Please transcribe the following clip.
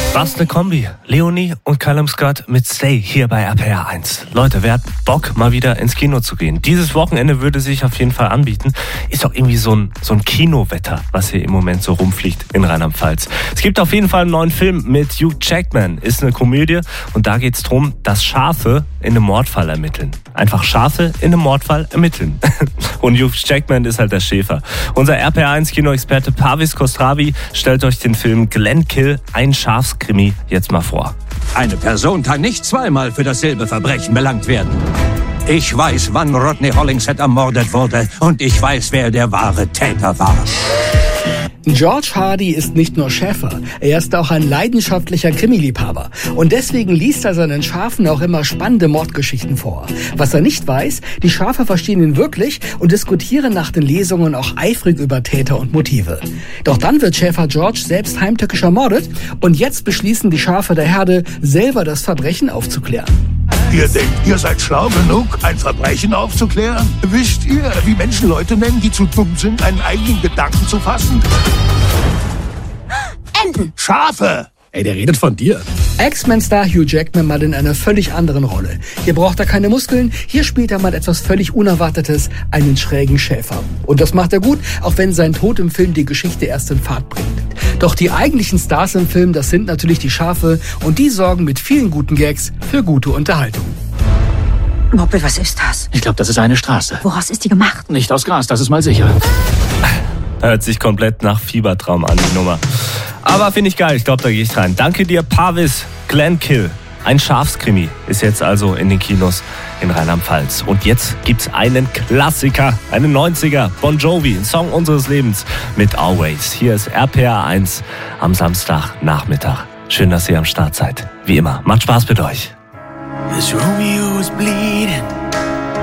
Was eine Kombi. Leonie und Callum Scott mit Stay hier bei RPR 1. Leute, wer hat Bock, mal wieder ins Kino zu gehen? Dieses Wochenende würde sich auf jeden Fall anbieten. Ist doch irgendwie so ein Kinowetter, was hier im Moment so rumfliegt in Rheinland-Pfalz. Es gibt auf jeden Fall einen neuen Film mit Hugh Jackman. Ist eine Komödie und da geht's drum, dass Schafe in einem Mordfall ermitteln. Einfach Schafe in einem Mordfall ermitteln. Und Hugh Jackman ist halt der Schäfer. Unser RPR 1 Kinoexperte Parvis Kostravi stellt euch den Film Glenkill, ein Schafskrimi, jetzt mal vor. Eine Person kann nicht zweimal für dasselbe Verbrechen belangt werden. Ich weiß, wann Rodney Hollingshead ermordet wurde und ich weiß, wer der wahre Täter war. George Hardy ist nicht nur Schäfer, er ist auch ein leidenschaftlicher Krimi-Liebhaber. Und deswegen liest er seinen Schafen auch immer spannende Mordgeschichten vor. Was er nicht weiß, die Schafe verstehen ihn wirklich und diskutieren nach den Lesungen auch eifrig über Täter und Motive. Doch dann wird Schäfer George selbst heimtückisch ermordet und jetzt beschließen die Schafe der Herde, selber das Verbrechen aufzuklären. Ihr denkt, ihr seid schlau genug, ein Verbrechen aufzuklären? Wisst ihr, wie Menschen Leute nennen, die zu dumm sind, einen eigenen Gedanken zu fassen? Enten! Schafe! Ey, der redet von dir. X-Men-Star Hugh Jackman mal in einer völlig anderen Rolle. Hier braucht er keine Muskeln, hier spielt er mal etwas völlig Unerwartetes, einen schrägen Schäfer. Und das macht er gut, auch wenn sein Tod im Film die Geschichte erst in Fahrt bringt. Doch die eigentlichen Stars im Film, das sind natürlich die Schafe und die sorgen mit vielen guten Gags für gute Unterhaltung. Moppel, was ist das? Ich glaube, das ist eine Straße. Woraus ist die gemacht? Nicht aus Gras, das ist mal sicher. Hört sich komplett nach Fiebertraum an, die Nummer. Aber finde ich geil, ich glaube, da gehe ich rein. Danke dir, Parvis. Glenkill, ein Schafskrimi, ist jetzt also in den Kinos in Rheinland-Pfalz. Und jetzt gibt's einen Klassiker, einen 90er, Bon Jovi, ein Song unseres Lebens mit Always. Hier ist RPR 1 am Samstagnachmittag. Schön, dass ihr am Start seid. Wie immer, macht Spaß mit euch. This Romeo is bleeding.